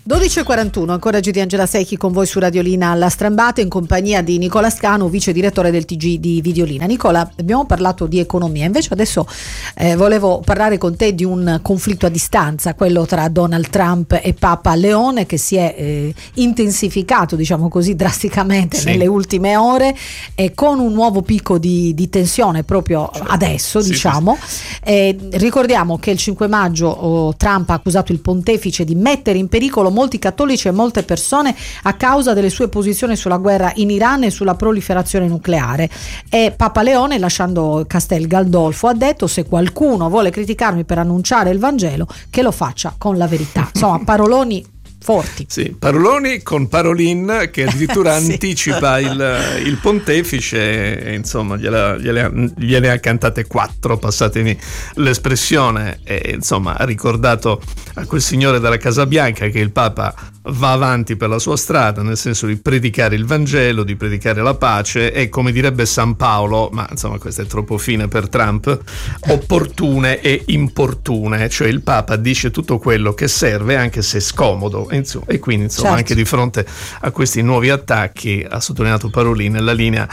12:41, ancora G di Angela Secchi con voi su Radiolina alla Strambate in compagnia di Nicola Scanu, vice direttore del TG di Videolina. Nicola, abbiamo parlato di economia, invece adesso volevo parlare con te di un conflitto a distanza, quello tra Donald Trump e Papa Leone, che si è intensificato, diciamo così, drasticamente nelle ultime ore, con un nuovo picco di tensione proprio adesso, diciamo. Ricordiamo che il 5 maggio Trump ha accusato il pontefice di mettere in pericolo molti cattolici e molte persone a causa delle sue posizioni sulla guerra in Iran e sulla proliferazione nucleare, e Papa Leone, lasciando Castel Gandolfo, ha detto: se qualcuno vuole criticarmi per annunciare il Vangelo, che lo faccia con la verità. Insomma, paroloni forti. Sì, paroloni con Parolin che addirittura anticipa il pontefice, e insomma gliele ha cantate 4, passatemi l'espressione, e insomma ha ricordato a quel signore della Casa Bianca che il Papa va avanti per la sua strada, nel senso di predicare il Vangelo, di predicare la pace, e come direbbe San Paolo, ma insomma questo è troppo fine per Trump, opportune e importune, cioè il Papa dice tutto quello che serve anche se scomodo, e quindi insomma anche di fronte a questi nuovi attacchi, ha sottolineato Parolin, la linea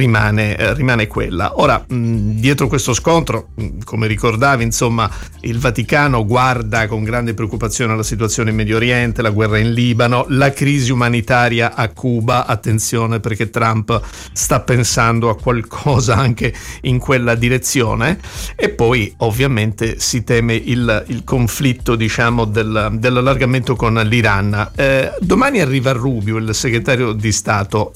rimane quella. Ora, dietro questo scontro, come ricordavi, insomma il Vaticano guarda con grande preoccupazione alla situazione in Medio Oriente, la guerra in Libano, la crisi umanitaria a Cuba. Attenzione, perché Trump sta pensando a qualcosa anche in quella direzione, e poi ovviamente si teme il conflitto, diciamo, dell'allargamento con l'Iran. Domani arriva Rubio, il segretario di Stato,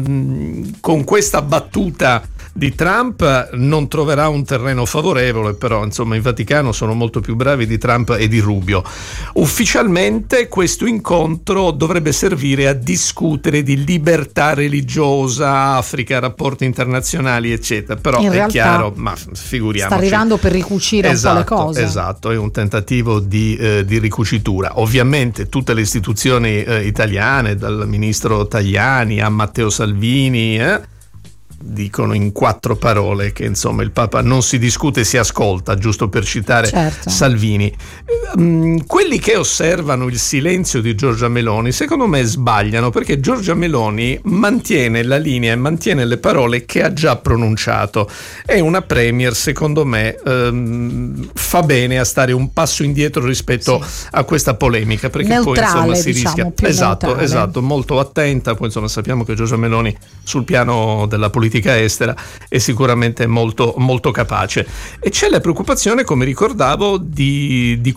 con questa battuta di Trump non troverà un terreno favorevole, però insomma in Vaticano sono molto più bravi di Trump e di Rubio. Ufficialmente questo incontro dovrebbe servire a discutere di libertà religiosa, Africa, rapporti internazionali eccetera, però in realtà, chiaro, ma figuriamoci, sta arrivando per ricucire un po' le cose. Esatto, è un tentativo di ricucitura. Ovviamente tutte le istituzioni italiane, dal ministro Tajani a Matteo Salvini, dicono in 4 parole che insomma il Papa non si discute, si ascolta, giusto per citare Salvini. Quelli che osservano il silenzio di Giorgia Meloni secondo me sbagliano, perché Giorgia Meloni mantiene la linea e mantiene le parole che ha già pronunciato. È una premier, secondo me fa bene a stare un passo indietro rispetto a questa polemica, perché neutrale, poi insomma si diciamo, rischia esatto, molto attenta. Poi insomma sappiamo che Giorgia Meloni sul piano della politica estera è sicuramente molto, molto capace, e c'è la preoccupazione, come ricordavo, di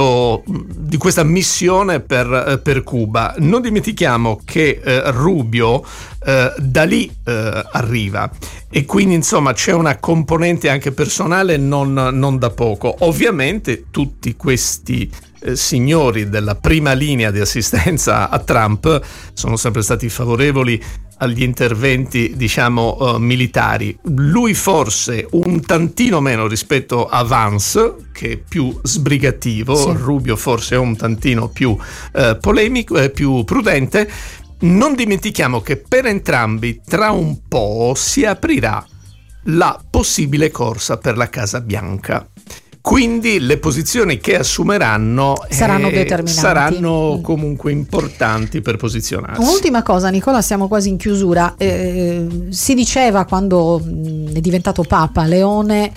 questa missione per Cuba. Non dimentichiamo che Rubio da lì arriva, e quindi insomma c'è una componente anche personale non da poco. Ovviamente tutti questi signori della prima linea di assistenza a Trump sono sempre stati favorevoli agli interventi, diciamo, militari. Lui forse un tantino meno rispetto a Vance, che è più sbrigativo, Rubio forse è un tantino più polemico, più prudente. Non dimentichiamo che per entrambi tra un po' si aprirà la possibile corsa per la Casa Bianca. Quindi le posizioni che assumeranno saranno determinanti, saranno comunque importanti per posizionarsi. Un'ultima cosa, Nicola, siamo quasi in chiusura. Si diceva, quando è diventato Papa Leone,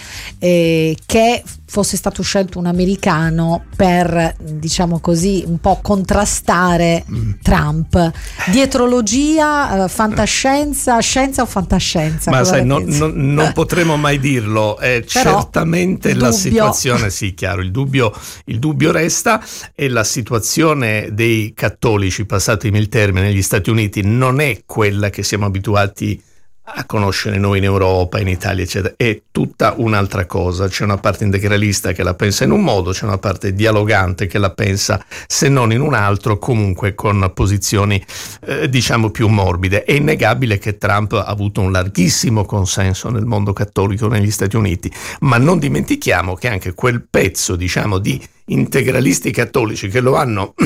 che fosse stato scelto un americano per, diciamo così, un po' contrastare Trump. Dietrologia, fantascienza, scienza o fantascienza? Ma sai, non potremo mai dirlo. Certamente la situazione, sì, chiaro, il dubbio resta, e la situazione dei cattolici, passatemi il termine, negli Stati Uniti non è quella che siamo abituati a conoscere noi in Europa, in Italia eccetera. È tutta un'altra cosa. C'è una parte integralista che la pensa in un modo, c'è una parte dialogante che la pensa, se non in un altro, comunque con posizioni diciamo più morbide. È innegabile che Trump ha avuto un larghissimo consenso nel mondo cattolico negli Stati Uniti, ma non dimentichiamo che anche quel pezzo, diciamo, di integralisti cattolici che lo hanno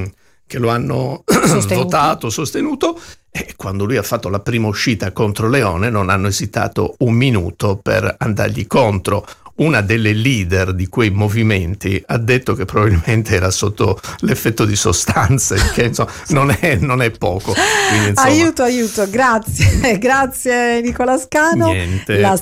votato, sostenuto, e quando lui ha fatto la prima uscita contro Leone non hanno esitato un minuto per andargli contro. una delle leader di quei movimenti ha detto che probabilmente era sotto l'effetto di sostanze, che insomma non è poco. Quindi, insomma, aiuto, grazie Nicola Scano. Niente. La